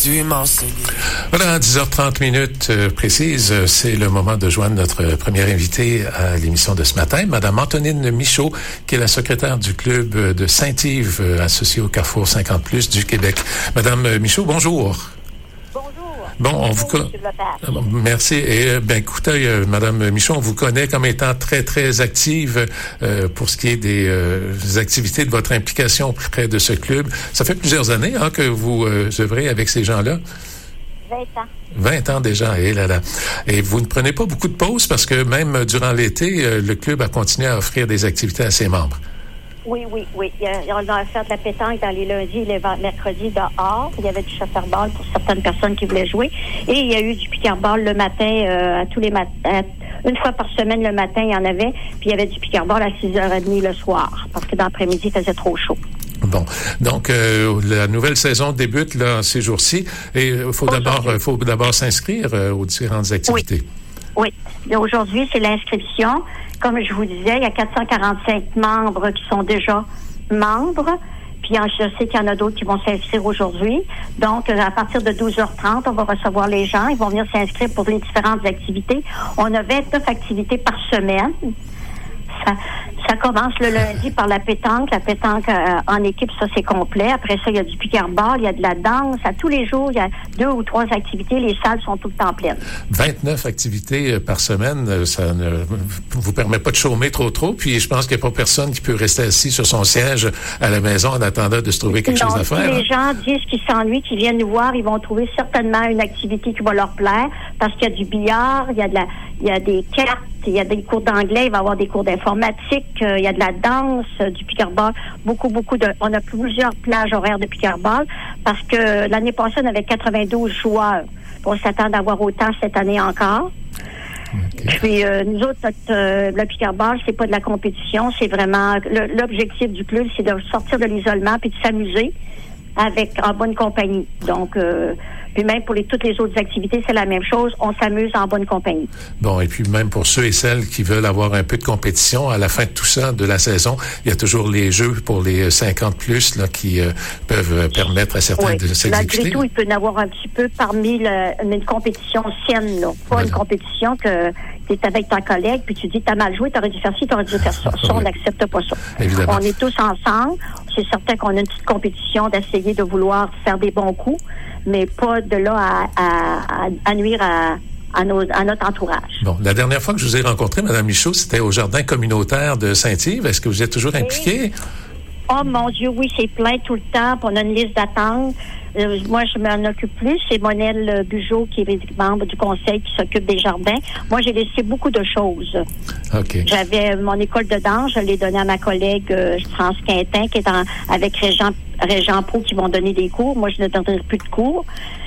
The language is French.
dû m'enseigner. Voilà, à 10h30 précises, c'est le moment de joindre notre première invitée à l'émission de ce matin, Madame Antonine Michaud, qui est la secrétaire du club de Saint-Yves, associée au Carrefour 50+ du Québec. Madame Michaud, bonjour. Bon, on vous connaît. Merci. Et écoutez, Madame Michaud, on vous connaît comme étant très, très active pour ce qui est des activités de votre implication près de ce club. Ça fait plusieurs années que vous œuvrez avec ces gens-là. 20 ans. 20 ans déjà, et là. Et vous ne prenez pas beaucoup de pauses parce que même durant l'été, le club a continué à offrir des activités à ses membres. Oui. On a fait de la pétanque dans les lundis et les mercredis dehors. Il y avait du chasseur-ball pour certaines personnes qui voulaient jouer. Et il y a eu du piqueur-ball le matin, à tous les matins. Une fois par semaine le matin, il y en avait. Puis il y avait du piqueur-ball à 6h30 le soir. Parce que dans l'après-midi, il faisait trop chaud. Bon, donc la nouvelle saison débute là ces jours-ci. Et il faut d'abord s'inscrire aux différentes activités. Oui. Et aujourd'hui, c'est l'inscription. Comme je vous disais, il y a 445 membres qui sont déjà membres. Puis je sais qu'il y en a d'autres qui vont s'inscrire aujourd'hui. Donc, à partir de 12h30, on va recevoir les gens. Ils vont venir s'inscrire pour les différentes activités. On a 29 activités par semaine. Ça commence le lundi par la pétanque. La pétanque en équipe, ça, c'est complet. Après ça, il y a du piqueur-ball, il y a de la danse. À tous les jours, il y a 2 ou 3 activités. Les salles sont tout le temps pleines. 29 activités par semaine, ça ne vous permet pas de chômer trop. Puis je pense qu'il n'y a pas personne qui peut rester assis sur son siège à la maison en attendant de se trouver quelque chose à faire. Si les gens disent qu'ils s'ennuient, qu'ils viennent nous voir, ils vont trouver certainement une activité qui va leur plaire parce qu'il y a du billard, il y a des cartes, il y a des cours d'anglais, il va y avoir des cours d'informatique, il y a de la danse, du piqueur-ball, on a plusieurs plages horaires de piqueur-ball parce que l'année passée, on avait 92 joueurs. On s'attend d'avoir autant cette année encore. Okay. Puis nous autres, le piqueur-ball, c'est pas de la compétition, c'est vraiment l'objectif du club, c'est de sortir de l'isolement puis de s'amuser en bonne compagnie. Donc puis même pour toutes les autres activités, c'est la même chose. On s'amuse en bonne compagnie. Bon, et puis même pour ceux et celles qui veulent avoir un peu de compétition, à la fin de tout ça, de la saison, il y a toujours les jeux pour les 50+ là, qui peuvent permettre à certains de s'exécuter. Malgré tout, il peut y en avoir un petit peu parmi une compétition saine, là. Pas une compétition que tu es avec ta collègue, puis tu dis, t'as mal joué, t'aurais dû faire ci, t'aurais dû faire ça. Ça, on n'accepte pas ça. Évidemment. On est tous ensemble. C'est certain qu'on a une petite compétition d'essayer de vouloir faire des bons coups, mais pas de là à nuire à notre entourage. Bon, la dernière fois que je vous ai rencontré, Mme Michaud, c'était au jardin communautaire de Saint-Yves. Est-ce que vous êtes toujours impliquée? Oh mon Dieu, oui, c'est plein tout le temps. On a une liste d'attente. Moi, je m'en occupe plus. C'est Monel Bugeaud qui est membre du conseil qui s'occupe des jardins. Moi, j'ai laissé beaucoup de choses. OK. J'avais mon école de danse. Je l'ai donnée à ma collègue France Quintin qui est avec Régent Pro qui vont donner des cours. Moi, je ne donnerai plus de cours.